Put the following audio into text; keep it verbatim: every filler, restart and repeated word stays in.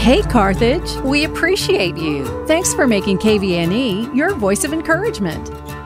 Hey, Carthage, we appreciate you. Thanks for making K V N E your voice of encouragement.